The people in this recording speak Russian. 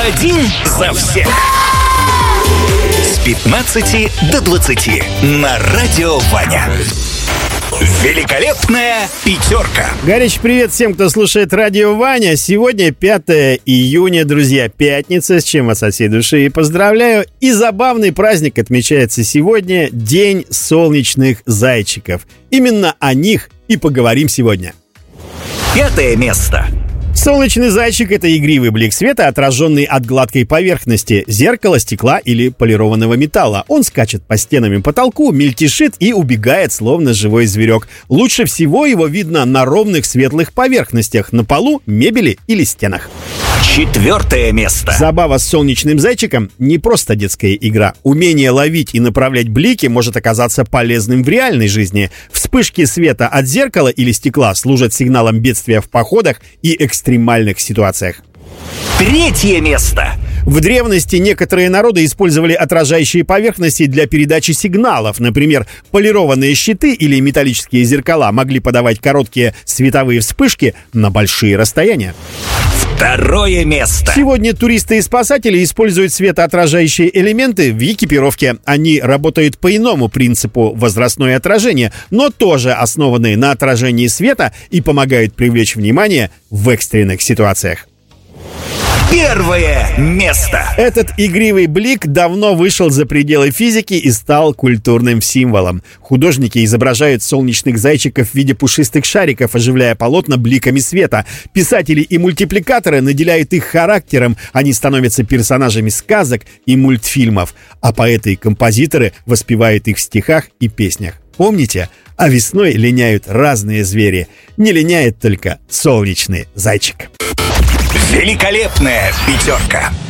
Один за всех. С 15 до 20 на Радио Ваня. Великолепная пятерка. Горячий привет всем, кто слушает Радио Ваня. Сегодня 5 июня, друзья, пятница, с чем вас от всей души и поздравляю. И забавный праздник отмечается сегодня — День солнечных зайчиков. Именно о них и поговорим сегодня. 5 место. Солнечный зайчик — это игривый блик света, отраженный от гладкой поверхности зеркала, стекла или полированного металла. Он скачет по стенам и потолку, мельтешит и убегает, словно живой зверек. Лучше всего его видно на ровных светлых поверхностях, на полу, мебели или стенах. 4 место. Забава с солнечным зайчиком — не просто детская игра. Умение ловить и направлять блики может оказаться полезным в реальной жизни. Вспышки света от зеркала или стекла служат сигналом бедствия в походах и экстремальных ситуациях. 3 место. В древности некоторые народы использовали отражающие поверхности для передачи сигналов. Например, полированные щиты или металлические зеркала могли подавать короткие световые вспышки на большие расстояния. 2 место. Сегодня туристы и спасатели используют светоотражающие элементы в экипировке. Они работают по иному принципу — возрастное отражение, но тоже основаны на отражении света и помогают привлечь внимание в экстренных ситуациях. 1 место. Этот игривый блик давно вышел за пределы физики и стал культурным символом. Художники изображают солнечных зайчиков в виде пушистых шариков, оживляя полотна бликами света. Писатели и мультипликаторы наделяют их характером, они становятся персонажами сказок и мультфильмов, а поэты и композиторы воспевают их в стихах и песнях. Помните? А весной линяют разные звери. Не линяет только солнечный зайчик. Великолепная пятерка.